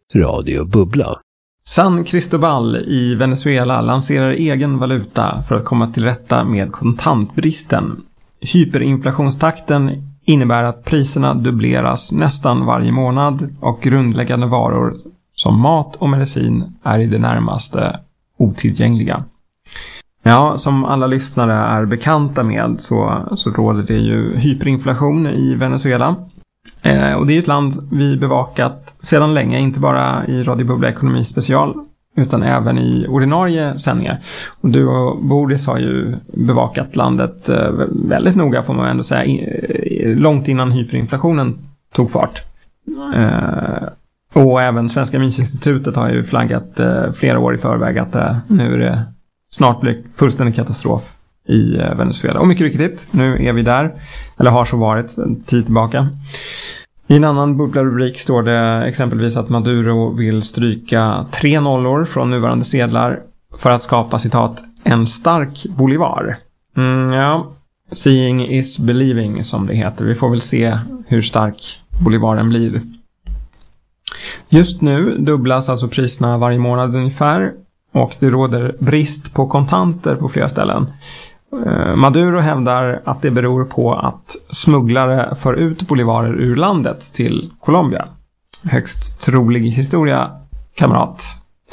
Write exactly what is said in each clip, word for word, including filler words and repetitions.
Radio Bubbla. San Cristobal i Venezuela lanserar egen valuta för att komma till rätta med kontantbristen. Hyperinflationstakten innebär att priserna dubbleras nästan varje månad och grundläggande varor som mat och medicin är i det närmaste otillgängliga. Ja, som alla lyssnare är bekanta med så, så råder det ju hyperinflation i Venezuela. Eh, och det är ett land vi bevakat sedan länge, inte bara i Radio Bubbla Ekonomi Special utan även i ordinarie sändningar. Och du och Bodis har ju bevakat landet eh, väldigt noga, får man ändå säga, i, långt innan hyperinflationen tog fart. Eh, och även Svenska Minsinstitutet har ju flaggat eh, flera år i förväg att eh, nu är det snart blir fullständig katastrof i eh, Venezuela. Och mycket riktigt, nu är vi där, eller har så varit en tid tillbaka. I en annan bubblarubrik står det exempelvis att Maduro vill stryka tre nollor från nuvarande sedlar för att skapa, citat, en stark bolivar. Mm, ja, seeing is believing som det heter. Vi får väl se hur stark bolivaren blir. Just nu dubblas alltså priserna varje månad ungefär och det råder brist på kontanter på flera ställen. Maduro hävdar att det beror på att smugglare för ut bolivarer ur landet till Colombia. Högst trolig historia, kamrat.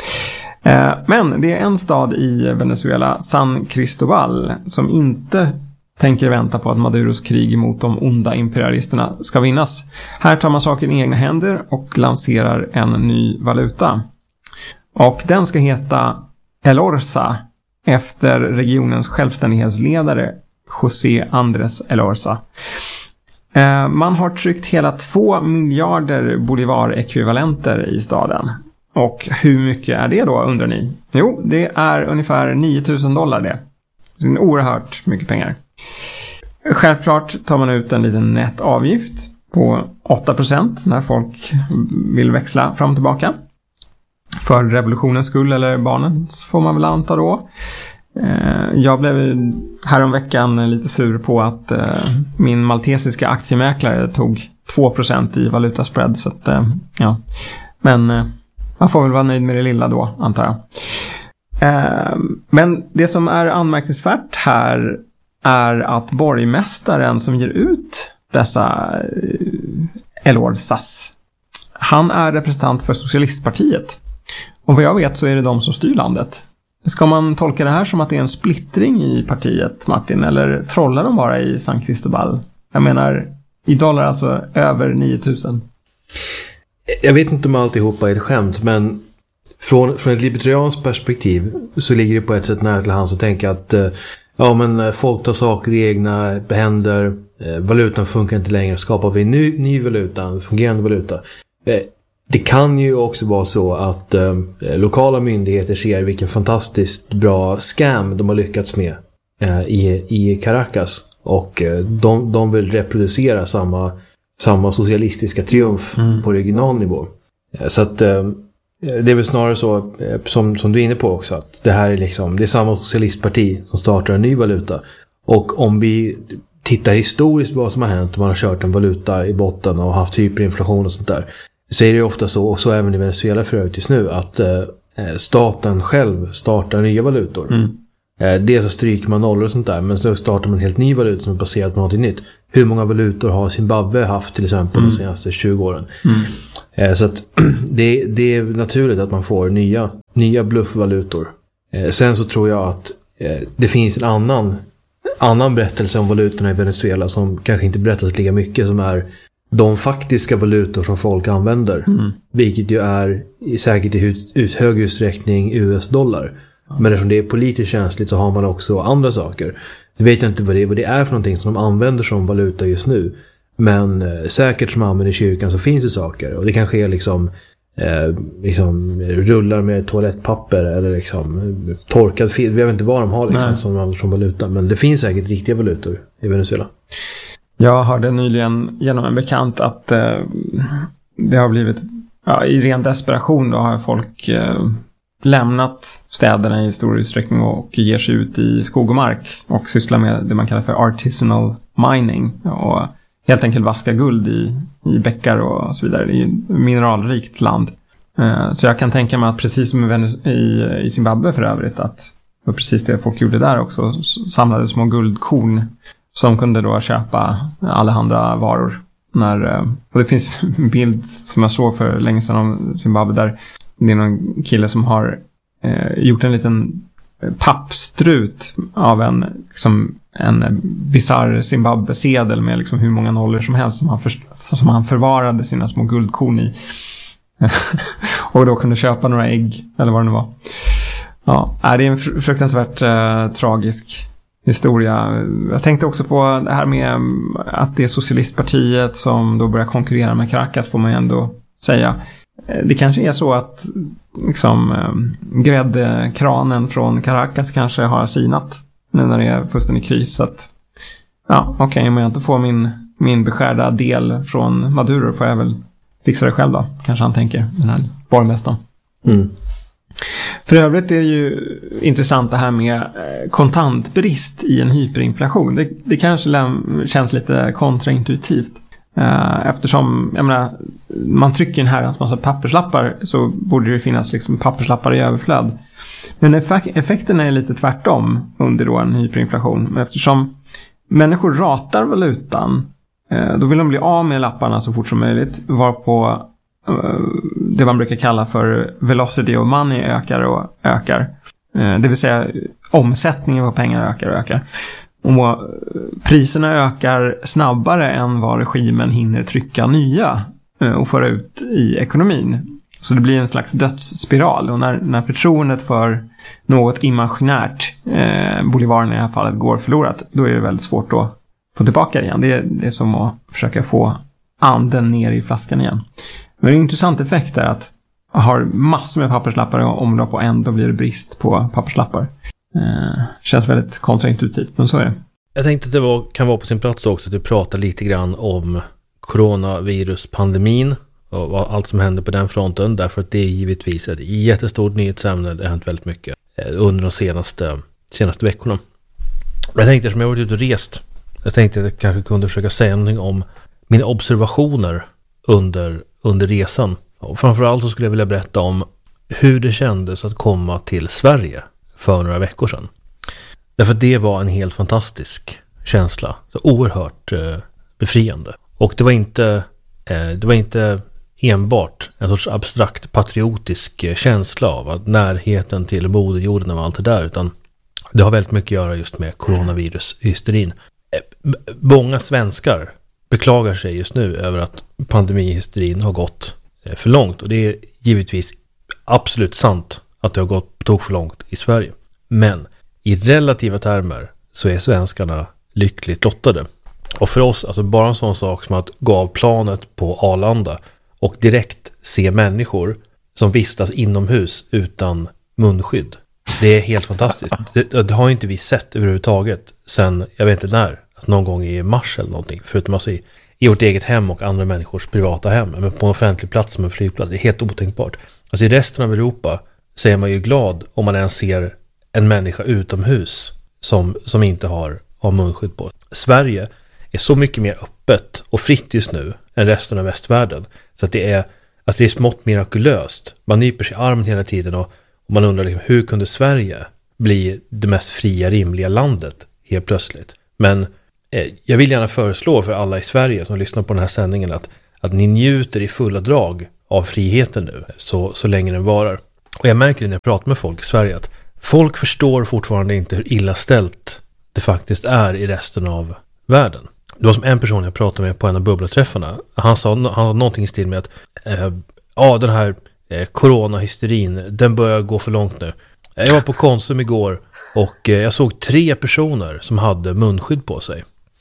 Men det är en stad i Venezuela, San Cristobal, som inte tänker vänta på att Maduros krig mot de onda imperialisterna ska vinnas. Här tar man saken i egna händer och lanserar en ny valuta. Och den ska heta El Orza, efter regionens självständighetsledare José Andrés Elorza. Eh, man har tryckt hela två miljarder bolivar-ekvivalenter i staden. Och hur mycket är det då, undrar ni? Jo, det är ungefär nio tusen dollar det. Det är oerhört mycket pengar. Självklart tar man ut en liten nätavgift på åtta procent när folk vill växla fram och tillbaka. För revolutionens skull, eller barnens får man väl anta då. Jag blev häromveckan lite sur på att min maltesiska aktiemäklare tog två procent i valutaspread. Så att, ja. Men man får väl vara nöjd med det lilla då, antar jag. Men det som är anmärkningsvärt här är att borgmästaren som ger ut dessa El Orzas, han är representant för Socialistpartiet. Och vad jag vet så är det de som styr landet. Ska man tolka det här som att det är en splittring i partiet, Martin? Eller trollar de bara i San Cristobal? Jag menar, i dollar alltså över nio tusen. Jag vet inte om alltihopa är ett skämt, men från, från ett libertarianskt perspektiv så ligger det på ett sätt nära till hans att tänka att ja, men folk tar saker i egna händer, valutan funkar inte längre, skapar vi en ny, ny valuta, en fungerande valuta. Det kan ju också vara så att eh, lokala myndigheter ser vilken fantastiskt bra scam de har lyckats med eh, i, i Caracas. Och eh, de, de vill reproducera samma, samma socialistiska triumf mm. på regional nivå. Eh, så att eh, det är väl snarare så eh, som, som du är inne på också, att det här är liksom, det är samma socialistparti som startar en ny valuta. Och om vi tittar historiskt på vad som har hänt, om man har kört en valuta i botten och haft hyperinflation och sånt där, så är det ofta så, och så även i Venezuela för övrigt just nu, att eh, staten själv startar nya valutor. Mm. Eh, dels så stryker man nollor och sånt där, men så startar man en helt ny valuta som är baserad på något nytt. Hur många valutor har Zimbabwe haft till exempel mm. de senaste tjugo åren? Mm. Eh, så att det, det är naturligt att man får nya, nya bluffvalutor. Eh, sen så tror jag att eh, det finns en annan, annan berättelse om valutorna i Venezuela som kanske inte berättas lika mycket, som är de faktiska valutor som folk använder. Mm. Vilket ju är i, säkert i ut, ut hög utsträckning U S-dollar. Mm. Men eftersom det är politiskt känsligt så har man också andra saker. Jag vet inte vad det, vad det är för någonting som de använder som valuta just nu. Men eh, säkert som man använder i kyrkan så finns det saker. Och det kanske är liksom, eh, liksom rullar med toalettpapper eller liksom torkad fisk. Jag vet inte vad de har liksom, som de använder som valuta. Men det finns säkert riktiga valutor i Venezuela. Jag hörde nyligen genom en bekant att eh, det har blivit, ja, i ren desperation då har folk eh, lämnat städerna i stor utsträckning och ger sig ut i skog och mark och sysslar med det man kallar för artisanal mining och helt enkelt vaska guld i, i bäckar och så vidare. Det är ett mineralrikt land. Så jag kan tänka mig att precis som i Zimbabwe för övrigt, att det var precis det folk gjorde där också, samlade små guldkorn som kunde då köpa alla andra varor. När, och det finns en bild som jag såg för länge sedan om Zimbabwe där det är någon kille som har eh, gjort en liten pappstrut av en, liksom, en bizarr Zimbabwe-sedel med liksom hur många nollor som helst som han, för, som han förvarade sina små guldkorn i. Och då kunde köpa några ägg eller vad det nu var. Ja, det är en fruktansvärt eh, tragisk historia. Jag tänkte också på det här med att det är socialistpartiet som då börjar konkurrera med Caracas, får man ju ändå säga. Det kanske är så att liksom, gräddkranen från Caracas kanske har sinat nu när det är fullständig kris. Så att, ja, okej, okay, om jag inte får min, min beskärda del från Maduro får jag väl fixa det själv då. Kanske han tänker, den här borgmästaren. Mm. För övrigt är det ju intressant det här med kontantbrist i en hyperinflation. Det, det kanske läm- känns lite kontraintuitivt. Eftersom, jag menar, man trycker en herrans massa papperslappar så borde det finnas liksom papperslappar i överflöd. Men effek- effekten är lite tvärtom under då en hyperinflation. Eftersom människor ratar valutan, då vill de bli av med lapparna så fort som möjligt, varpå det man brukar kalla för velocity of money ökar och ökar. Det vill säga omsättningen på pengar ökar och ökar. Och priserna ökar snabbare än vad regimen hinner trycka nya och föra ut i ekonomin. Så det blir en slags dödsspiral. Och när, när förtroendet för något imaginärt, eh, bolivaren i det här fallet, går förlorat, då är det väldigt svårt att få tillbaka igen. Det är, det är som att försöka få anden ner i flaskan igen. Men en intressant effekt är att jag har massor med papperslappar i omlopp och ändå blir det brist på papperslappar. Eh, känns väldigt kontraintuitivt, men så är det. Jag tänkte att det var, kan vara på sin plats också att du pratar lite grann om coronaviruspandemin och allt som händer på den fronten, därför att det är givetvis ett jättestort nyhetsämne. Det har hänt väldigt mycket under de senaste, senaste veckorna. Jag tänkte, som jag har varit ute och rest, jag tänkte att jag kanske kunde försöka säga någonting om mina observationer under, under resan. Och framförallt så skulle jag vilja berätta om hur det kändes att komma till Sverige för några veckor sedan. Därför att det var en helt fantastisk känsla. Så oerhört eh, befriande. Och det var inte eh, det var inte enbart en sorts abstrakt patriotisk eh, känsla av att närheten till moderjorden och allt det där, utan det har väldigt mycket att göra just med coronavirushysterin. Eh, många svenskar beklagar sig just nu över att pandemihysterin har gått eh, för långt, och det är givetvis absolut sant att det har gått på tok för långt i Sverige. Men i relativa termer så är svenskarna lyckligt lottade. Och för oss, alltså bara en sån sak som att gå av planet på Arlanda och direkt se människor som vistas inomhus utan munskydd. Det är helt fantastiskt. Det, det har inte vi sett överhuvudtaget sen, jag vet inte när, någon gång i mars eller någonting. Förutom alltså i, i vårt eget hem och andra människors privata hem. Men på en offentlig plats som en flygplats, det är helt otänkbart. Alltså i resten av Europa så är man ju glad om man ens ser en människa utomhus som, som inte har, har munskydd på. Sverige är så mycket mer öppet och fritt just nu än resten av västvärlden. Så att det är, alltså det är smått mirakulöst. Man nyper sig i armen hela tiden och, och man undrar liksom, hur kunde Sverige bli det mest fria, rimliga landet helt plötsligt? Men eh, jag vill gärna föreslå för alla i Sverige som lyssnar på den här sändningen att, att ni njuter i fulla drag av friheten nu så, så länge den varar. Och jag märker det när jag pratar med folk i Sverige att folk förstår fortfarande inte hur illa ställt det faktiskt är i resten av världen. Det var som en person jag pratade med på en av bubblaträffarna. Han sa, han sa någonting i stil med att eh, ja, den här eh, coronahysterin, den börjar gå för långt nu. Jag var på Konsum igår och eh, jag såg tre personer som hade munskydd på sig.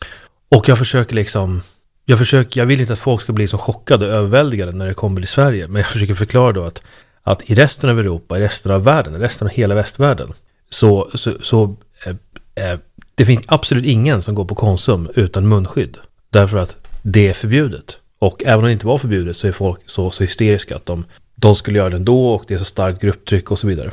Och jag försöker liksom jag försöker, jag vill inte att folk ska bli så chockade och överväldigade när det kommer till Sverige, men jag försöker förklara då att att i resten av Europa, i resten av världen, i resten av hela västvärlden så, så, så eh, eh, det finns absolut ingen som går på Konsum utan munskydd. Därför att det är förbjudet. Och även om det inte var förbjudet så är folk så, så hysteriska att de, de skulle göra det ändå, och det är så starkt grupptryck och så vidare.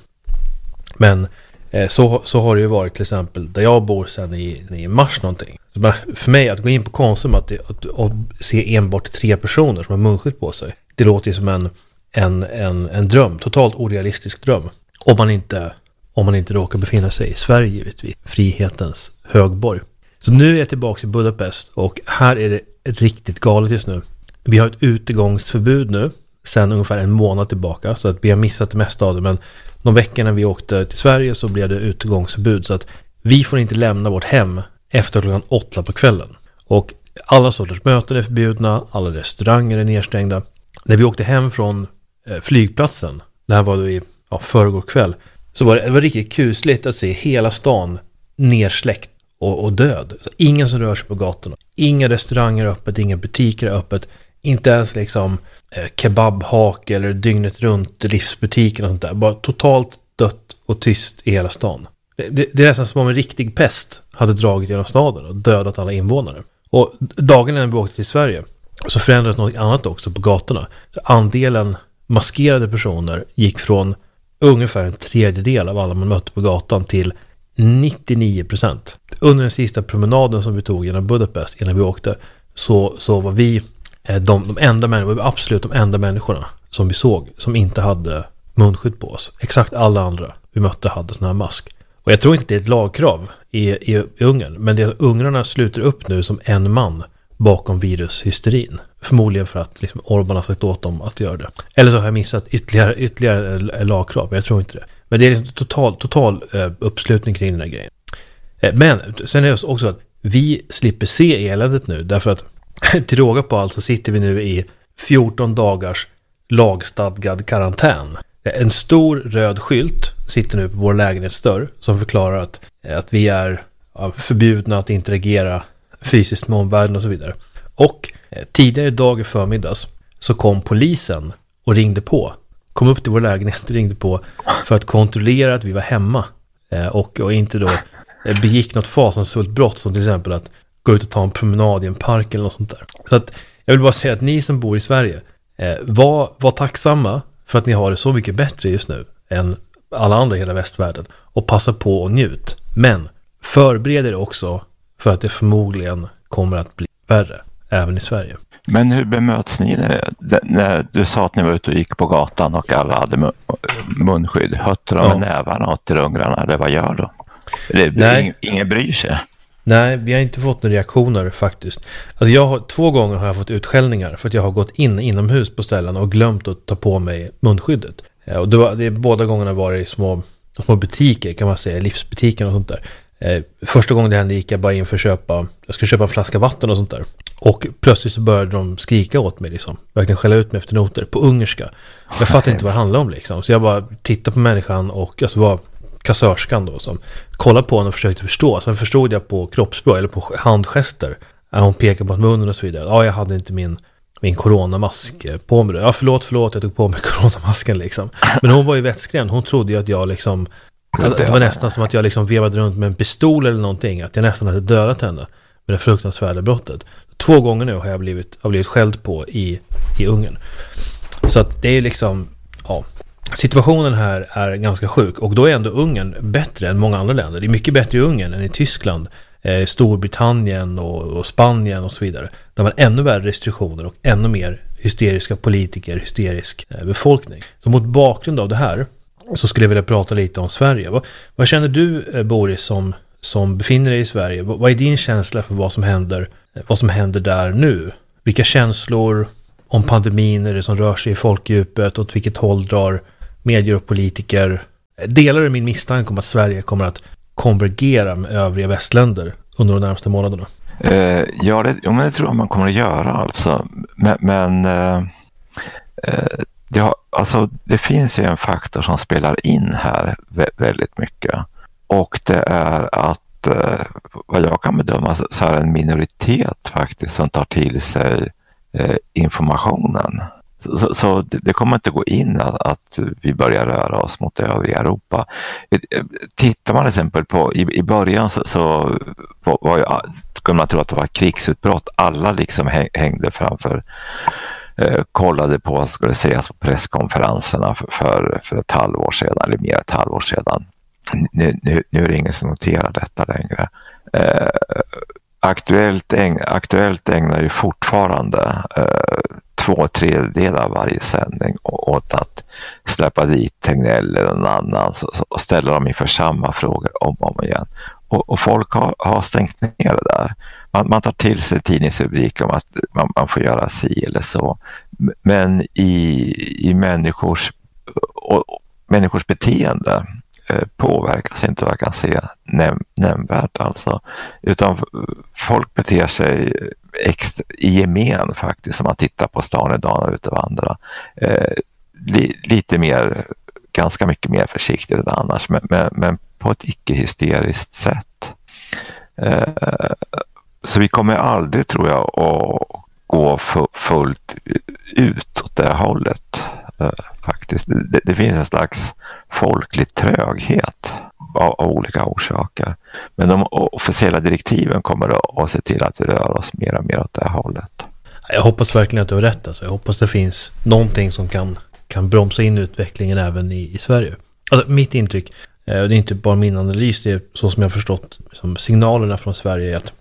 Men eh, så, så har det ju varit till exempel där jag bor sedan i, i mars någonting. Så bara, för mig att gå in på Konsum att, att, att, att se enbart tre personer som har munskydd på sig, det låter ju som en en, en, en dröm, totalt orealistisk dröm. Om man inte, om man inte råkar befinna sig i Sverige, givetvis, frihetens högborg. Så nu är jag tillbaka i Budapest och här är det riktigt galet just nu. Vi har ett utegångsförbud nu sedan ungefär en månad tillbaka, så att vi har missat det mesta av det, men de veckorna vi åkte till Sverige så blev det utegångsförbud, så att vi får inte lämna vårt hem efter klockan åtta på kvällen. Och alla sorters möten är förbjudna, alla restauranger är nedstängda. När vi åkte hem från eh, flygplatsen, det här var då i ja, förrgår kväll, så var det, det var riktigt kusligt att se hela stan nersläckt och, och död. Så ingen som rör sig på gatorna. Inga restauranger öppet, inga butiker är öppet. Inte ens liksom eh, kebabhak eller dygnet runt livsbutiker och sånt där. Bara totalt dött och tyst i hela stan. Det, det, det är nästan som om en riktig pest hade dragit genom staden och dödat alla invånare. Och dagen när vi åkte till Sverige så förändrades något annat också på gatorna. Så andelen maskerade personer gick från ungefär en tredjedel av alla man mötte på gatan till nittionio procent. Under den sista promenaden som vi tog genom Budapest innan vi åkte så, så var vi de, de enda människorna, absolut de enda människorna som vi såg som inte hade munskydd på oss. Exakt alla andra vi mötte hade sån här mask. Och jag tror inte det är ett lagkrav i, i, i Ungern, men det är att ungrarna sluter upp nu som en man bakom virushysterin. Förmodligen för att liksom, Orbán har sagt åt dem att göra det. Eller så har jag missat ytterligare, ytterligare lagkrav, men jag tror inte det. Men det är liksom total, total uh, uppslutning kring den här grejen. Uh, men sen är det också att vi slipper se eländet nu, därför att till råga på allt så sitter vi nu i fjorton dagars lagstadgad karantän. En stor röd skylt sitter nu på vår lägenhetsdörr som förklarar att, att vi är förbjudna att interagera fysiskt med omvärlden och så vidare. Och eh, tidigare idag i förmiddags så kom polisen och ringde på. Kom upp till vår lägenhet och ringde på för att kontrollera att vi var hemma. Eh, och, och inte då eh, begick något fasansfullt brott som till exempel att gå ut och ta en promenad i en park eller något sånt där. Så att jag vill bara säga att ni som bor i Sverige eh, var, var tacksamma för att ni har det så mycket bättre just nu än alla andra i hela västvärlden. Och passa på och njut. Men förbered er också för att det förmodligen kommer att bli värre även i Sverige. Men hur bemöts ni när, när du sa att ni var ute och gick på gatan och alla hade munskydd? Hötte de ja. med nävarna åt till ungrarna? Eller vad gör de? Det, Nej. Ingen, ingen bryr sig. Nej, vi har inte fått några reaktioner faktiskt. Alltså jag har, två gånger har jag fått utskällningar för att jag har gått in inomhus på ställen och glömt att ta på mig munskyddet. Ja, och det, var, det är båda gångerna var det i små, små butiker kan man säga, livsbutiker och sånt där. Eh, första gången det hände gick jag bara in för att köpa, jag skulle köpa en flaska vatten och sånt där. Och plötsligt så började de skrika åt mig liksom. Verkligen skälla ut mig efter noter på ungerska. Jag fattade inte vad det handlade om liksom. Så jag bara tittade på människan och alltså var kassörskan då som kollade på henne och försökte förstå. Sen förstod jag på kroppsspråk eller på handgester. Hon pekade på munnen och så vidare. Ja, jag hade inte min, min coronamask på mig. Ja, förlåt, förlåt, jag tog på mig coronamasken liksom. Men hon var ju vettskrämd. Hon trodde ju att jag liksom, att det var nästan som att jag liksom vevade runt med en pistol eller någonting. Att jag nästan hade dödat henne med det fruktansvärda brottet. Två gånger nu har jag blivit, har blivit skälld på i, i Ungern. Så att det är liksom, ja, situationen här är ganska sjuk. Och då är ändå Ungern bättre än många andra länder. Det är mycket bättre i Ungern än i Tyskland, eh, Storbritannien och, och Spanien och så vidare. Där man har ännu värre restriktioner och ännu mer hysteriska politiker, hysterisk eh, befolkning. Så mot bakgrund av det här så skulle jag vilja prata lite om Sverige. Vad, vad känner du, eh, Boris, som, som befinner dig i Sverige? Vad, vad är din känsla för vad som händer, eh, vad som händer där nu? Vilka känslor om pandemin är det som rör sig i folkdjupet? Åt vilket håll drar medier och politiker? Delar du min misstanke om att Sverige kommer att konvergera med övriga västländer under de närmaste månaderna? Uh, ja, det, ja, men det tror jag man kommer att göra alltså. Men, men uh, uh, ja, alltså, det finns ju en faktor som spelar in här vä- väldigt mycket. Och det är att uh, vad jag kan bedöma så, så är det en minoritet faktiskt som tar till sig uh, informationen. Så, så det, det kommer inte gå in att, att vi börjar röra oss mot övriga Europa. Tittar man till exempel på, i, i början så, så var ju, kunde man tro att det var krigsutbrott. Alla liksom hängde framför, eh, kollade på vad skulle sägas på presskonferenserna för, för, för ett halvår sedan eller mer ett halvår sedan. Nu, nu, nu är det ingen som noterar detta längre. Eh, Aktuellt, äg, aktuellt ägnar ju fortfarande eh, två tredjedelar av varje sändning åt att släppa dit Tegnell eller någon annan så, så, och ställa dem inför samma frågor om och om igen. Och, och folk har, har stängt ner det där. Man, man tar till sig tidningsrubriker om att man, man får göra si eller så. Men i, i människors, och, och, människors beteende eh, påverkas inte vad jag kan se näm, nämnvärt alltså. Utan folk beter sig extra, i gemen faktiskt, om man tittar på stan idag och ute och vandrar. Eh, li, lite mer, ganska mycket mer försiktigt än annars, men, men, men på ett icke-hysteriskt sätt. Eh, så vi kommer aldrig, tror jag, att gå fullt ut åt det hållet. Eh, faktiskt. Det, det finns en slags folklig tröghet av, av olika orsaker. Men de officiella direktiven kommer att, att se till att vi rör oss mer och mer åt det hållet. Jag hoppas verkligen att du har rätt. Alltså. Jag hoppas det finns någonting som kan, kan bromsa in utvecklingen även i, i Sverige. Alltså, mitt intryck, det är inte bara min analys, det är så som jag har förstått som signalerna från Sverige är att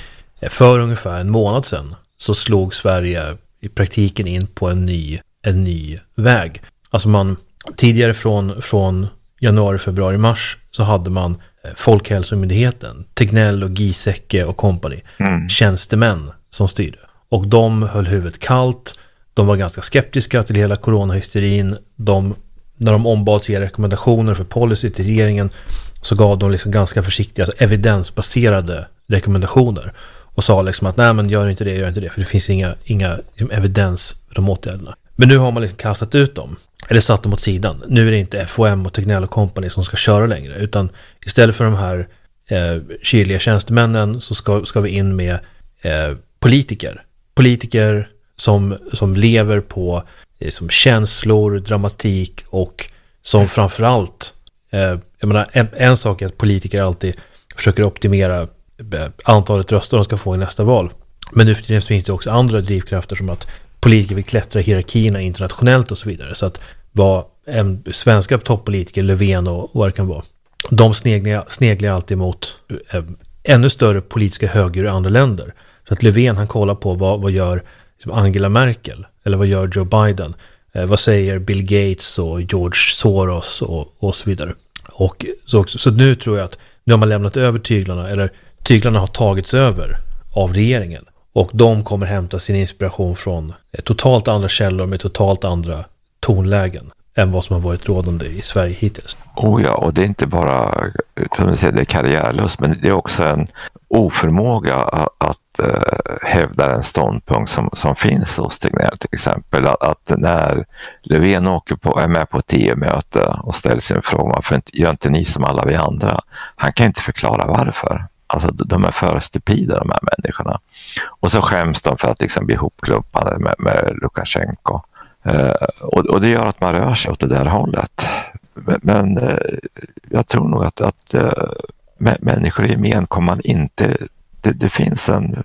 för ungefär en månad sedan så slog Sverige i praktiken in på en ny, en ny väg. Alltså man tidigare från, från januari, februari, mars så hade man Folkhälsomyndigheten, Tegnell och Giesecke och company, mm. tjänstemän som styrde. Och de höll huvudet kallt, de var ganska skeptiska till hela coronahysterin. De, när de ombads ge rekommendationer för policy till regeringen så gav de liksom ganska försiktiga, alltså evidensbaserade rekommendationer. Och sa liksom att nej men gör inte det, gör inte det, för det finns inga, inga liksom, evidens för de åtgärderna. Men nu har man liksom kastat ut dem, eller satt dem åt sidan. Nu är det inte F O M och Tegnell och company som ska köra längre, utan istället för de här eh, kyliga tjänstemännen så ska, ska vi in med eh, politiker. Politiker som, som lever på eh, som känslor, dramatik och som framförallt, eh, jag menar, en, en sak är att politiker alltid försöker optimera antalet röster de ska få i nästa val. Men nu finns det också andra drivkrafter som att politiker vill klättra hierarkierna internationellt och så vidare. Så att vad en svenska toppolitiker, Löfven och vad det kan vara, de sneglar, sneglar alltid mot äh, ännu större politiska höger i andra länder. Så att Löfven, han kollar på vad, vad gör liksom Angela Merkel eller vad gör Joe Biden. Eh, vad säger Bill Gates och George Soros och, och så vidare. Och så, så nu tror jag att nu har man lämnat över tyglarna, eller tyglarna har tagits över av regeringen. Och de kommer hämta sin inspiration från totalt andra källor med totalt andra tonlägen än vad som har varit rådande i Sverige hittills. Oh ja, och det är inte bara, som du säger, det är karriärlöst, men det är också en oförmåga att, att uh, hävda en ståndpunkt som, som finns hos Tegnell till exempel. Att, att när Löfven åker på, är med på ett E U-möte och ställer sin fråga, varför gör inte ni som alla vi andra? Han kan inte förklara varför. Alltså de är för stupida, de här människorna. Och så skäms de för att liksom bli ihopklumpade med, med Lukasjenko. Eh, och, och det gör att man rör sig åt det där hållet. Men, men eh, jag tror nog att, att eh, människor i gemen kommer man inte... Det, det finns en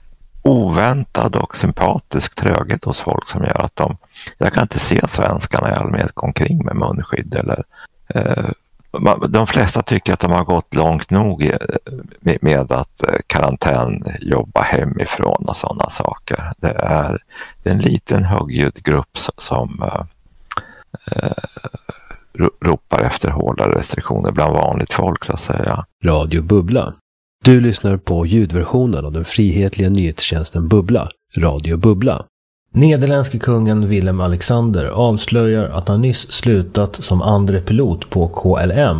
oväntad och sympatisk tröghet hos folk som gör att de... Jag kan inte se svenskarna i allmänhet gå omkring med munskydd eller... Eh, de flesta tycker att de har gått långt nog med att karantän, jobba hemifrån och sådana saker. Det är, det är en liten högljudd grupp som äh, ropar efter hårdare restriktioner bland vanligt folk, så att säga. Radio Bubbla. Du lyssnar på ljudversionen av den frihetliga nyhetstjänsten Bubbla, Radio Bubbla. Nederländske kungen Willem Alexander avslöjar att han nyss slutat som andre pilot på K L M